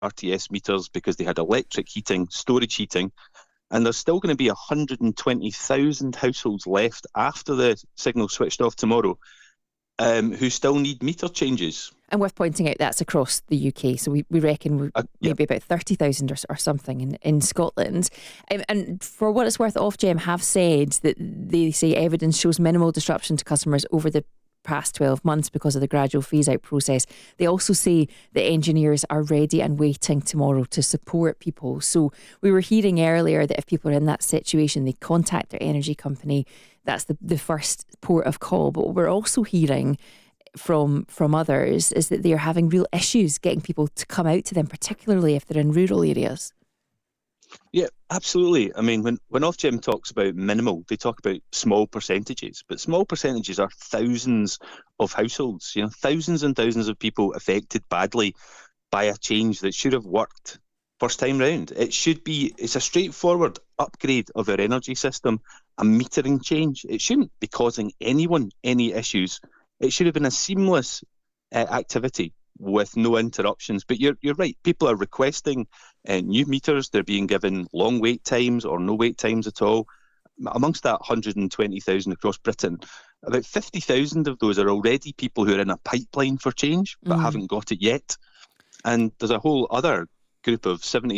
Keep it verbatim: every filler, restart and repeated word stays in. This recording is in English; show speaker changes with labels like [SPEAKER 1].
[SPEAKER 1] R T S meters because they had electric heating, storage heating, and there's still going to be one hundred twenty thousand households left after the signal switched off tomorrow um, who still need meter changes.
[SPEAKER 2] And worth pointing out that's across the U K. So we, we reckon we,
[SPEAKER 1] uh,
[SPEAKER 2] maybe
[SPEAKER 1] yeah.
[SPEAKER 2] about thirty thousand or, or something in, in Scotland. Um, and for what it's worth, Ofgem have said that they say evidence shows minimal disruption to customers over the past twelve months because of the gradual phase out process. They also say that engineers are ready and waiting tomorrow to support people. So we were hearing earlier that if people are in that situation, they contact their energy company. That's the, the first port of call. But what we're also hearing from from others is that they are having real issues getting people to come out to them, particularly if they're in rural areas.
[SPEAKER 1] Yeah, absolutely. I mean, when, when Ofgem talks about minimal, they talk about small percentages, but small percentages are thousands of households, you know, thousands and thousands of people affected badly by a change that should have worked first time round. It should be, it's a straightforward upgrade of our energy system, a metering change. It shouldn't be causing anyone any issues. It should have been a seamless uh, activity with no interruptions. But you're you're right. People are requesting uh, new meters. They're being given long wait times or no wait times at all. Amongst that one hundred twenty thousand across Britain, about fifty thousand of those are already people who are in a pipeline for change but mm. haven't got it yet. And there's a whole other group of seventy